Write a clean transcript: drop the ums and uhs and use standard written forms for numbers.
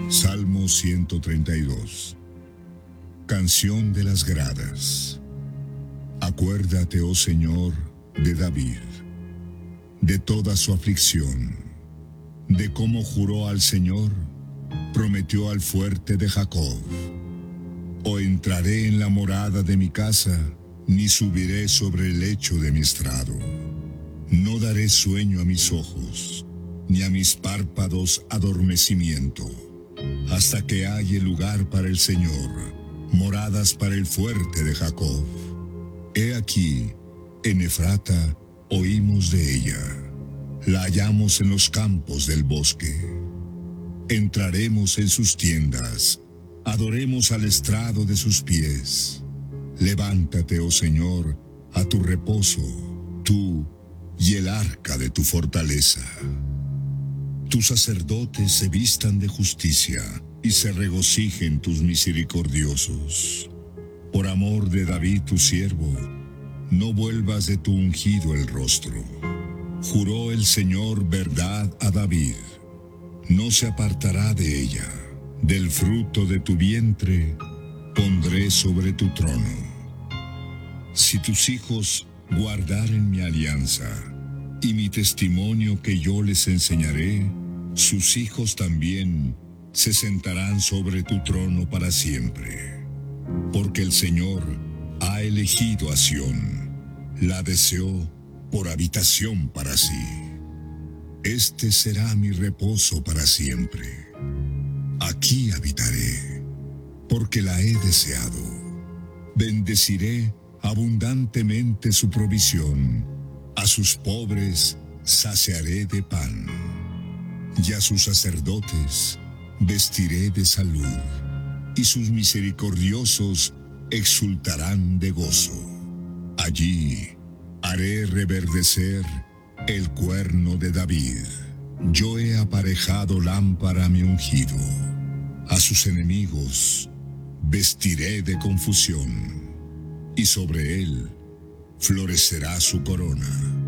Salmo 132. Canción de las gradas. Acuérdate, oh Señor, de David, de toda su aflicción, de cómo juró al Señor, prometió al fuerte de Jacob. O entraré en la morada de mi casa, ni subiré sobre el lecho de mi estrado. No daré sueño a mis ojos, ni a mis párpados adormecimiento, hasta que haya lugar para el Señor, moradas para el fuerte de Jacob. He aquí, en Efrata oímos de ella, la hallamos en los campos del bosque. Entraremos en sus tiendas, adoremos al estrado de sus pies. Levántate, oh Señor, a tu reposo, tú y el arca de tu fortaleza. Tus sacerdotes se vistan de justicia y se regocijen tus misericordiosos. Por amor de David tu siervo, no vuelvas de tu ungido el rostro. Juró el Señor verdad a David, no se apartará de ella. Del fruto de tu vientre pondré sobre tu trono. Si tus hijos guardaren mi alianza y mi testimonio que yo les enseñaré, sus hijos también se sentarán sobre tu trono para siempre. Porque el Señor ha elegido a Sión, la deseó por habitación para sí. Este será mi reposo para siempre. Aquí habitaré, porque la he deseado. Bendeciré abundantemente su provisión. A sus pobres saciaré de pan, y a sus sacerdotes vestiré de salud, y sus misericordiosos exultarán de gozo. Allí haré reverdecer el cuerno de David. Yo he aparejado lámpara a mi ungido. A sus enemigos vestiré de confusión, y sobre él florecerá su corona.